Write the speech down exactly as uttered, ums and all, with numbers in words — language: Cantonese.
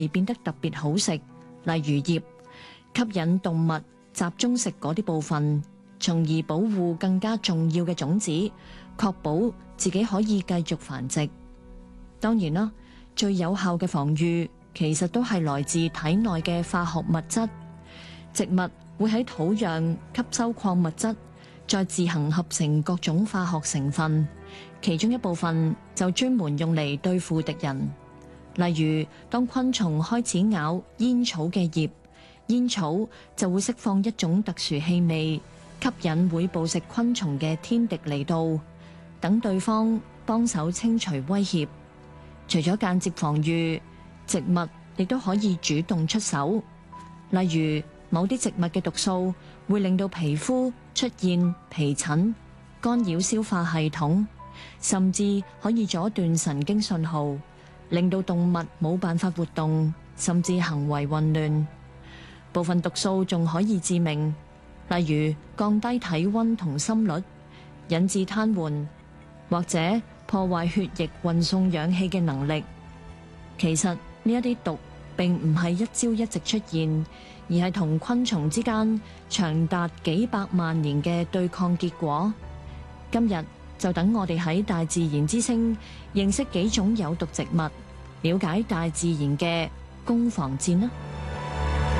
而變得特別好食，例如葉，吸引動物集中食嗰啲部分，從而保護更加重要嘅種子，確保自己可以繼續繁殖。當然啦，最有效嘅防禦其實都係來自體內嘅化學物質。植物會喺土壤吸收礦物質，再自行合成各種化學成分，其中一部分就專門用嚟對付敵人。例如，當昆蟲開始咬煙草嘅葉，煙草就會釋放一種特殊氣味，吸引會捕食昆蟲嘅天敵嚟到，等對方幫手清除威脅。除咗間接防禦，植物亦都可以主動出手。例如，某啲植物嘅毒素會令到皮膚出現皮疹，干擾消化系統，甚至可以阻斷神經信號，令到動物冇辦法活動，甚至行為混亂。部分毒素仲可以致命，例如降低體溫同心率，引致癱瘓，或者破壞血液運送氧氣嘅能力。其實呢一啲毒並唔係一朝一夕出現，而係同昆蟲之間長達幾百萬年嘅對抗結果。今日就等我哋喺大自然之聲認識幾種有毒植物，了解大自然嘅攻防戰啦。